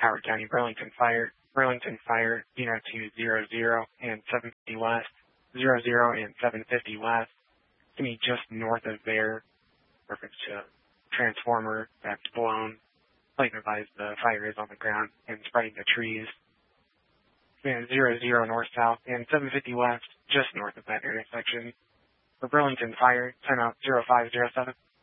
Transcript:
Howard County, Burlington Fire, 0200 and 750 West, 00 and 750 West. To me, just north of there, reference to a transformer that's blown. Like advised the fire is on the ground and spreading the trees. And 00 north-south and 750 West, just north of that intersection. For Burlington Fire, 10 out 0507.